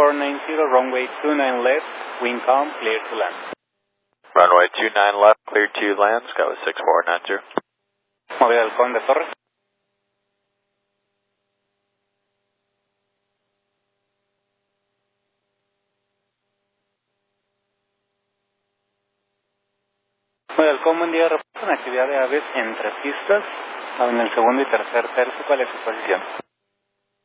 6490, runway 29 left, wind calm, clear to land. Runway 29 left, clear to land, Sky 6490. Móvil Halcón de Torres. Móvil Halcón, buen día, reporta una actividad de aves entre pistas, en el segundo y tercer tercio. ¿Cuál es su posición?